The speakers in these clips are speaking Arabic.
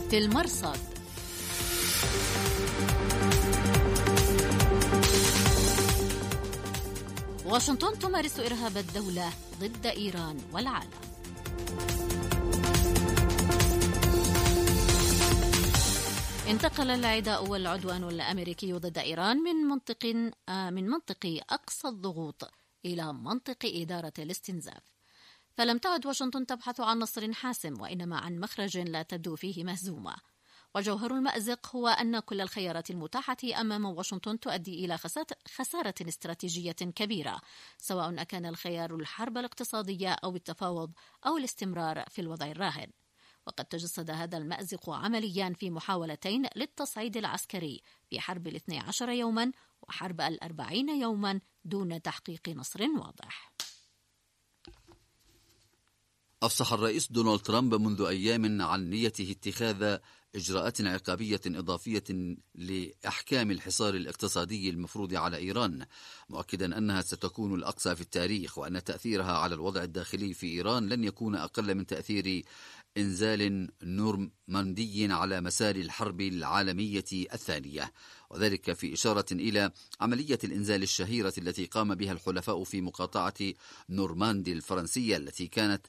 في المرصد. واشنطن تمارس إرهاب الدولة ضد إيران والعالم. انتقل العداء والعدوان الأمريكي ضد إيران من منطق أقصى الضغوط إلى منطق إدارة الاستنزاف، فلم تعد واشنطن تبحث عن نصر حاسم، وإنما عن مخرج لا تبدو فيه مهزومة. وجوهر المأزق هو أن كل الخيارات المتاحة أمام واشنطن تؤدي إلى خسارة استراتيجية كبيرة، سواء أكان الخيار الحرب الاقتصادية أو التفاوض أو الاستمرار في الوضع الراهن. وقد تجسد هذا المأزق عمليا في محاولتين للتصعيد العسكري في حرب 12 يوما وحرب 40 يوما دون تحقيق نصر واضح. أفصح الرئيس دونالد ترامب منذ أيام عن نيته اتخاذ إجراءات عقابية إضافية لأحكام الحصار الاقتصادي المفروض على إيران، مؤكدا أنها ستكون الأقصى في التاريخ، وأن تأثيرها على الوضع الداخلي في إيران لن يكون أقل من تأثير إنزال نورماندي على مسار الحرب العالمية الثانية، وذلك في إشارة إلى عملية الإنزال الشهيرة التي قام بها الحلفاء في مقاطعة نورماندي الفرنسية، التي كانت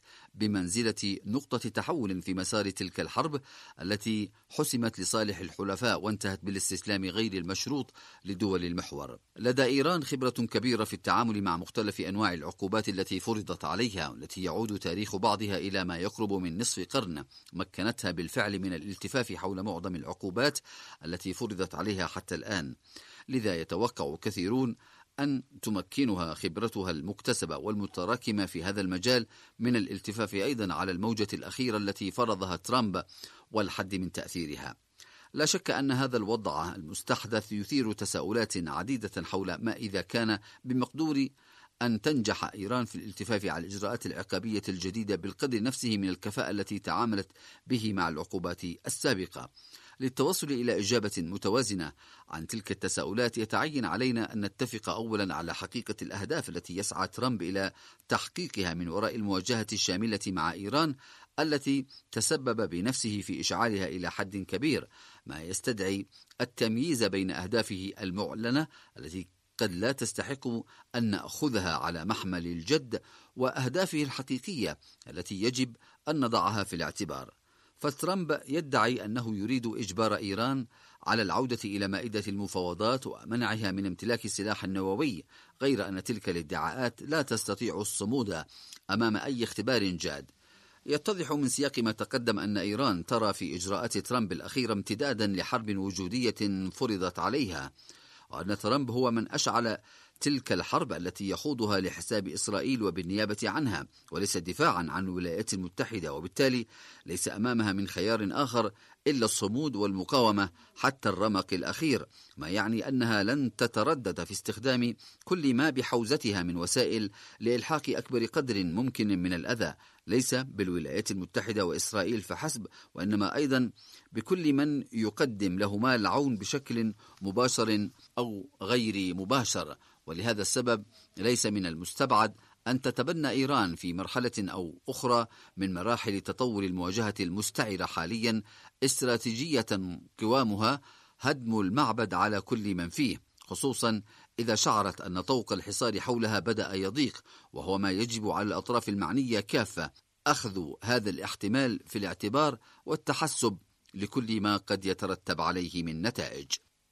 بمنزلة نقطة تحول في مسار تلك الحرب التي حسمت لصالح الحلفاء وانتهت بالاستسلام غير المشروط لدول المحور. لدى إيران خبرة كبيرة في التعامل مع مختلف أنواع العقوبات التي فرضت عليها، والتي يعود تاريخ بعضها إلى ما يقرب من نصف قرن، مكنتها بالفعل من الالتفاف حول معظم العقوبات التي فرضت عليها حتى الآن. لذا يتوقع كثيرون أن تمكنها خبرتها المكتسبة والمتراكمة في هذا المجال من الالتفاف أيضا على الموجة الأخيرة التي فرضها ترامب والحد من تأثيرها. لا شك أن هذا الوضع المستحدث يثير تساؤلات عديدة حول ما إذا كان بمقدور أن تنجح إيران في الالتفاف على الإجراءات العقابية الجديدة بالقدر نفسه من الكفاءة التي تعاملت به مع العقوبات السابقة. للتوصل إلى إجابة متوازنة عن تلك التساؤلات يتعين علينا أن نتفق أولا على حقيقة الأهداف التي يسعى ترامب إلى تحقيقها من وراء المواجهة الشاملة مع إيران، التي تسبب بنفسه في إشعالها إلى حد كبير، ما يستدعي التمييز بين أهدافه المعلنة التي قد لا تستحق أن نأخذها على محمل الجد، وأهدافه الحقيقية التي يجب أن نضعها في الاعتبار. فترامب يدعي أنه يريد إجبار إيران على العودة إلى مائدة المفاوضات ومنعها من امتلاك السلاح النووي، غير أن تلك الادعاءات لا تستطيع الصمود أمام أي اختبار جاد. يتضح من سياق ما تقدم أن إيران ترى في إجراءات ترامب الأخيرة امتدادا لحرب وجودية فرضت عليها، وأن ترامب هو من أشعل تلك الحرب التي يخوضها لحساب إسرائيل وبالنيابة عنها، وليس دفاعا عن الولايات المتحدة، وبالتالي ليس أمامها من خيار آخر إلا الصمود والمقاومة حتى الرمق الأخير، ما يعني أنها لن تتردد في استخدام كل ما بحوزتها من وسائل لإلحاق أكبر قدر ممكن من الأذى، ليس بالولايات المتحدة وإسرائيل فحسب، وإنما أيضا بكل من يقدم لهما العون بشكل مباشر أو غير مباشر. ولهذا السبب ليس من المستبعد أن تتبنى إيران في مرحلة أو أخرى من مراحل تطور المواجهة المستعرة حاليا استراتيجية قوامها هدم المعبد على كل من فيه، خصوصا إذا شعرت أن طوق الحصار حولها بدأ يضيق، وهو ما يجب على الأطراف المعنية كافة أخذ هذا الاحتمال في الاعتبار والتحسب لكل ما قد يترتب عليه من نتائج.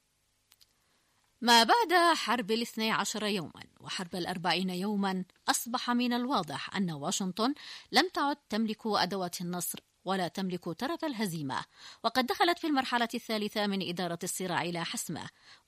ما بعد حرب 12 يوما وحرب 40 يوما أصبح من الواضح أن واشنطن لم تعد تملك أدوات النصر ولا تملك طرف الهزيمة، وقد دخلت في المرحلة الثالثة من إدارة الصراع إلى حسمه،